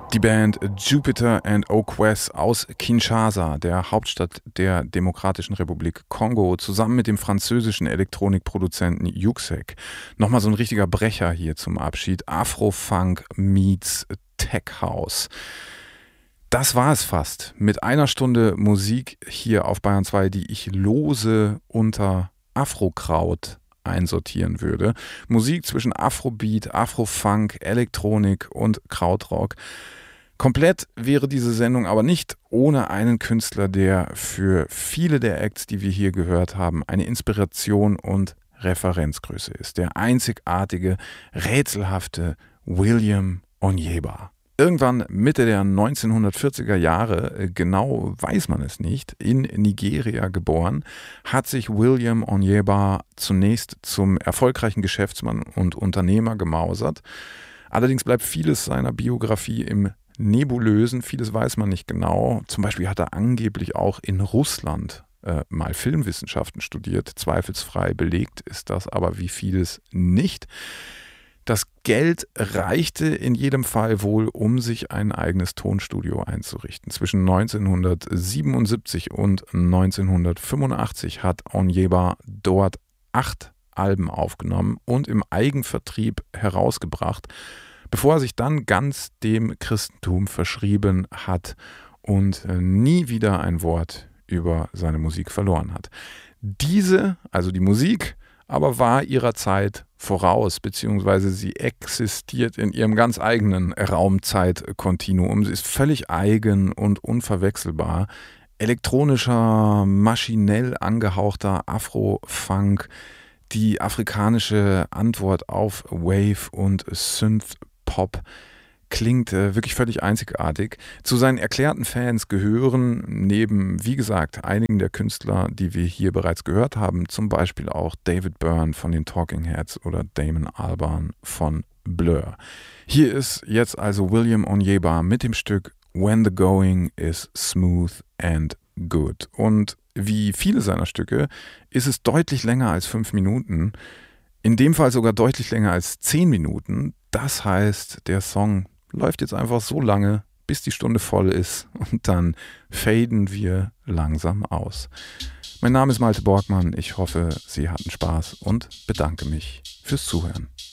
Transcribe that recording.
Die Band Jupiter and Okwes aus Kinshasa, der Hauptstadt der Demokratischen Republik Kongo, zusammen mit dem französischen Elektronikproduzenten Yuxek. Nochmal so ein richtiger Brecher hier zum Abschied. Afro-Funk meets Tech House. Das war es fast mit einer Stunde Musik hier auf Bayern 2, die ich lose unter Afrokraut einsortieren würde. Musik zwischen Afrobeat, Afrofunk, Elektronik und Krautrock. Komplett wäre diese Sendung aber nicht ohne einen Künstler, der für viele der Acts, die wir hier gehört haben, eine Inspiration und Referenzgröße ist. Der einzigartige, rätselhafte William Onyeba. Irgendwann Mitte der 1940er Jahre, genau weiß man es nicht, in Nigeria geboren, hat sich William Onyeba zunächst zum erfolgreichen Geschäftsmann und Unternehmer gemausert. Allerdings bleibt vieles seiner Biografie im Nebulösen, vieles weiß man nicht genau. Zum Beispiel hat er angeblich auch in Russland mal Filmwissenschaften studiert. Zweifelsfrei belegt ist das aber wie vieles nicht. Das Geld reichte in jedem Fall wohl, um sich ein eigenes Tonstudio einzurichten. Zwischen 1977 und 1985 hat Onyeba dort 8 Alben aufgenommen und im Eigenvertrieb herausgebracht, bevor er sich dann ganz dem Christentum verschrieben hat und nie wieder ein Wort über seine Musik verloren hat. Diese, also die Musik, aber war ihrer Zeit voraus, beziehungsweise sie existiert in ihrem ganz eigenen Raumzeitkontinuum. Sie ist völlig eigen und unverwechselbar. Elektronischer, maschinell angehauchter Afro-Funk, die afrikanische Antwort auf Wave und Synth-Pop klingt wirklich völlig einzigartig. Zu seinen erklärten Fans gehören neben, wie gesagt, einigen der Künstler, die wir hier bereits gehört haben, zum Beispiel auch David Byrne von den Talking Heads oder Damon Albarn von Blur. Hier ist jetzt also William Onyeba mit dem Stück When the Going is Smooth and Good. Und wie viele seiner Stücke ist es deutlich länger als 5 Minuten, in dem Fall sogar deutlich länger als 10 Minuten. Das heißt, der Song läuft jetzt einfach so lange, bis die Stunde voll ist und dann faden wir langsam aus. Mein Name ist Malte Borgmann, ich hoffe, Sie hatten Spaß und bedanke mich fürs Zuhören.